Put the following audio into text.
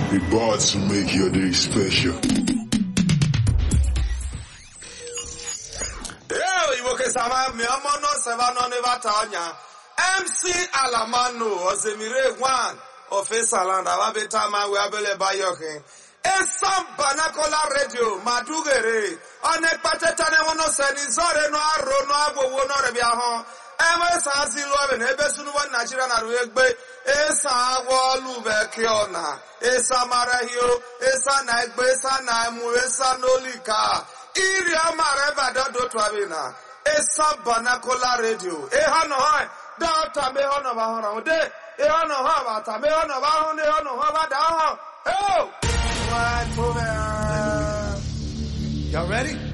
About to make your day special. MC Alamano Ozemire One of Esalanda Wabetama Wabele Bayoke Esam Banakola Radio Madugere Onekpatetane wono senizore no aro no agbo wo no rebia ho Ewe sa zilo be ebe sunu wa Nigeria na ruegbe esa awolu be kiona esa marahio esa na egbe esa na emu esa nolika iri amare badodo twabina esa Banakola Radio eha no ho Data me hono ba hono de e hono ha ba ta me hono ba hono de hono ha ba da ho oh what for y'all ready?